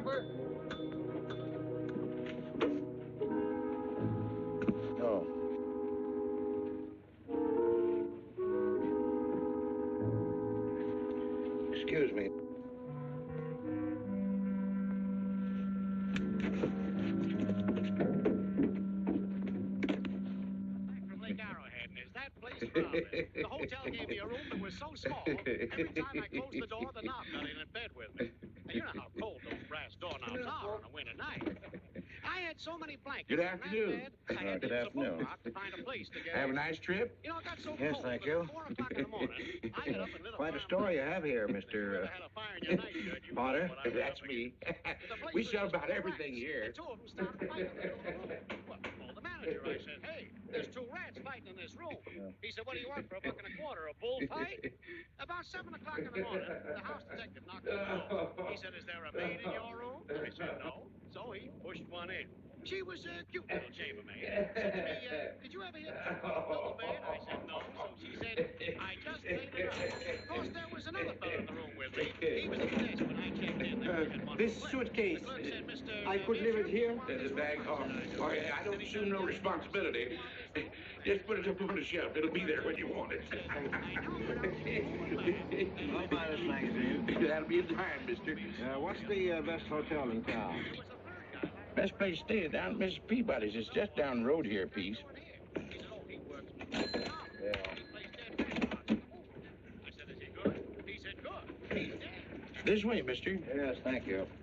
Harper? No. Excuse me. Lake Arrowhead, and is that place crowded? The hotel gave me a room that was so small, every time I closed the door, the knob got in bed with me. And you know how cold those brass doorknobs are on a winter night. I had so many blankets Good in that afternoon. bed, I had Good to use a afternoon. bookmark to find a place to get Have a in. nice trip? You know, it got so Yes, cold thank that you. at 4 o'clock in the morning, I got up and lit a Quite a fire story you in my have here, house. If you ever Mr. had a fire in your nightshirt, you Potter. know what I was That's up me. against. The place We was sell just about full of everything rats, here. And two of them started fighting in the middle of the room. Well, I called the manager. I said, hey, there's 2 rats fighting in this room. He said, what do you want for $1.25? A bullfight? About 7 o'clock in the morning, the house detective knocked on the door. He said, is there a maid in your room? I said, no. So he pushed one in. She was a cute little chambermaid. Said to me, did you ever hear the double bed? I said, no. So she said, I just laid it out. Of course, there was another fellow in the room with me. He was at the desk when I checked in. They only had one This room left. suitcase, The clerk said, Mr. I could leave it here? There's a bag off. Oh, yeah, I don't assume no responsibility. Just put it up on the shelf. It'll be there when you want it. I now put out the room and laughed. I'll buy this magazine. That'll be in time, mister. What's the best hotel in town? There was a third guy. Best place to stay down at Mrs. Peabody's. It's just down the road here a piece. He said, oh, he works. Yeah. He plays dead rats. I said, is he good? He said, good. He's dead. This way, mister. Yes, thank you.